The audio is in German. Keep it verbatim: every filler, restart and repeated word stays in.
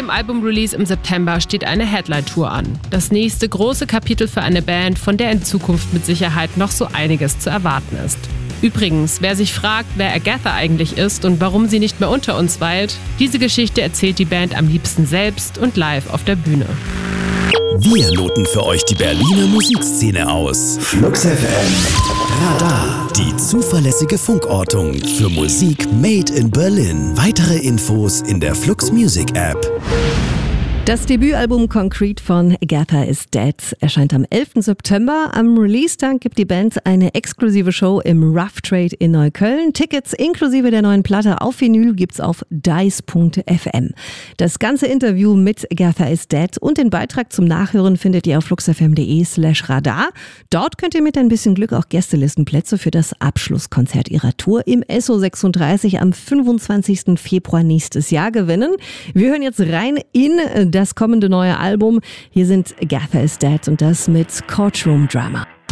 dem Albumrelease im September steht eine Headline-Tour an. Das nächste große Kapitel für eine Band, von der in Zukunft mit Sicherheit noch so einiges zu erwarten ist. Übrigens, wer sich fragt, wer Agatha eigentlich ist und warum sie nicht mehr unter uns weilt, diese Geschichte erzählt die Band am liebsten selbst und live auf der Bühne. Wir loten für euch die Berliner Musikszene aus. Flux F M Radar, die zuverlässige Funkortung für Musik made in Berlin. Weitere Infos in der Flux Music App. Das Debütalbum Concrete von Agatha is Dead erscheint am elften September. Am Release-Tag gibt die Band eine exklusive Show im Rough Trade in Neukölln. Tickets inklusive der neuen Platte auf Vinyl gibt's auf dice punkt f m. Das ganze Interview mit Agatha is Dead und den Beitrag zum Nachhören findet ihr auf fluxfm.de slash radar. Dort könnt ihr mit ein bisschen Glück auch Gästelistenplätze für das Abschlusskonzert ihrer Tour im S O sechsunddreißig am fünfundzwanzigsten Februar nächstes Jahr gewinnen. Wir hören jetzt rein in das kommende neue Album. Hier sind Agatha is Dead und das mit Courtroom Drama.